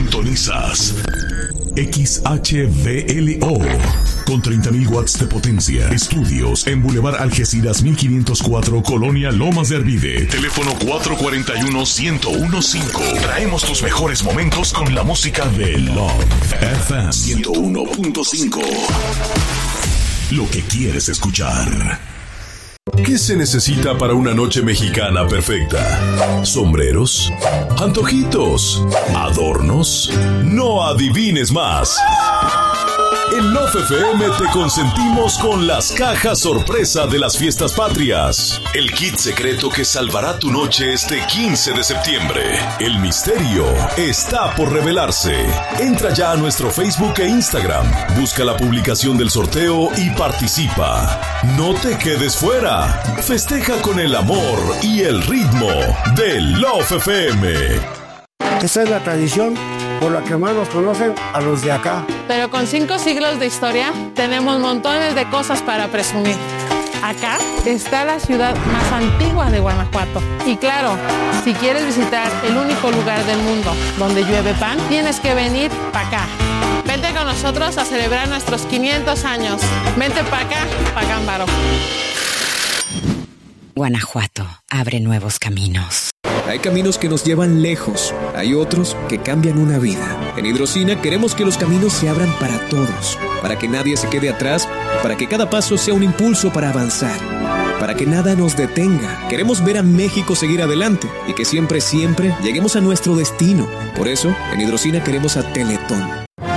Sintonizas XHVLO con 30.000 watts de potencia. Estudios en Boulevard Algeciras 1504, Colonia Lomas de Arvide. Teléfono 441-1015. Traemos tus mejores momentos con la música de Love FM 101.5. Lo que quieres escuchar. ¿Qué se necesita para una noche mexicana perfecta? ¿Sombreros? ¿Antojitos? ¿Adornos? No adivines más. En Love FM te consentimos con las cajas sorpresa de las fiestas patrias. El kit secreto que salvará tu noche este 15 de septiembre. El misterio está por revelarse. Entra ya a nuestro Facebook e Instagram. Busca la publicación del sorteo y participa. No te quedes fuera. Festeja con el amor y el ritmo de Love FM. Esa es la tradición por la que más nos conocen a los de acá. Pero con 5 siglos de historia, tenemos montones de cosas para presumir. Acá está la ciudad más antigua de Guanajuato. Y claro, si quieres visitar el único lugar del mundo donde llueve pan, tienes que venir para acá. Vente con nosotros a celebrar nuestros 500 años. Vente para acá, pa' Gámbaro. Guanajuato abre nuevos caminos. Hay caminos que nos llevan lejos, hay otros que cambian una vida. En Hidrocina queremos que los caminos se abran para todos, para que nadie se quede atrás, para que cada paso sea un impulso para avanzar, para que nada nos detenga. Queremos ver a México seguir adelante y que siempre, siempre lleguemos a nuestro destino. Por eso, en Hidrocina queremos a Teletón.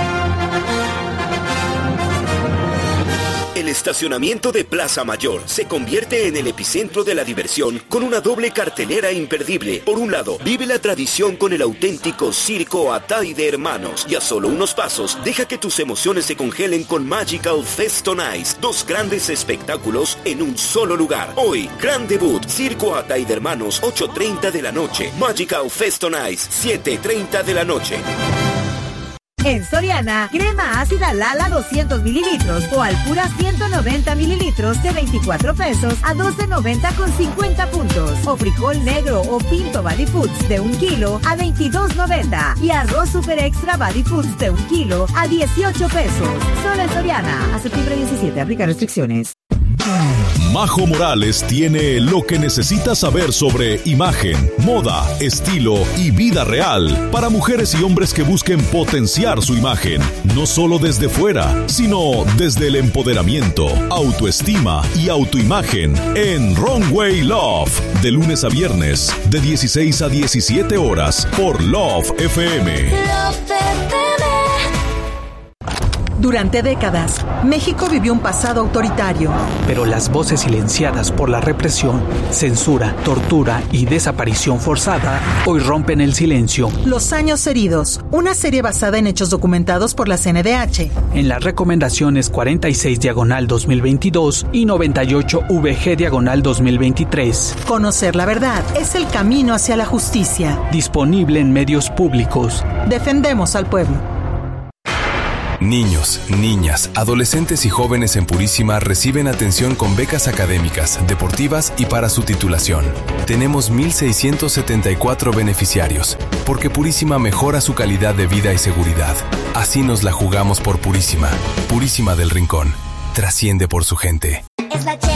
El estacionamiento de Plaza Mayor se convierte en el epicentro de la diversión con una doble cartelera imperdible. Por un lado, vive la tradición con el auténtico Circo Atay de Hermanos, y a solo unos pasos, deja que tus emociones se congelen con Magical Fest on Ice, 2 grandes espectáculos en un solo lugar. Hoy, gran debut, Circo Atay de Hermanos, 8:30 de la noche. Magical Fest on Ice, 7:30 de la noche. En Soriana, crema ácida Lala 200 mililitros o Alpura 190 mililitros de 24 pesos a 12.90 con 50 puntos. O frijol negro o pinto Body Foods de 1 kilo a 22.90. Y arroz super extra Body Foods de 1 kilo a 18 pesos. Solo en Soriana. A septiembre 17, aplica restricciones. Majo Morales tiene lo que necesitas saber sobre imagen, moda, estilo y vida real para mujeres y hombres que busquen potenciar su imagen, no solo desde fuera, sino desde el empoderamiento, autoestima y autoimagen en Runway Love, de lunes a viernes, de 16 a 17 horas por Love FM. Durante décadas, México vivió un pasado autoritario. Pero las voces silenciadas por la represión, censura, tortura y desaparición forzada hoy rompen el silencio. Los años heridos, una serie basada en hechos documentados por la CNDH. En las recomendaciones 46/2022 y 98VG/2023. Conocer la verdad es el camino hacia la justicia. Disponible en medios públicos. Defendemos al pueblo. Niños, niñas, adolescentes y jóvenes en Purísima reciben atención con becas académicas, deportivas y para su titulación. Tenemos 1,674 beneficiarios, porque Purísima mejora su calidad de vida y seguridad. Así nos la jugamos por Purísima. Purísima del Rincón. Trasciende por su gente.